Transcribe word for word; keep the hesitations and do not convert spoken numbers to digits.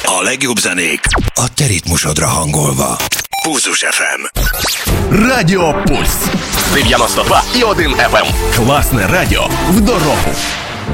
A legjobb zenék a te ritmusodra hangolva. Pulzus еф ем. Радіо Пульс дев'яносто два і один еф ем. Класне радіо в дорогу.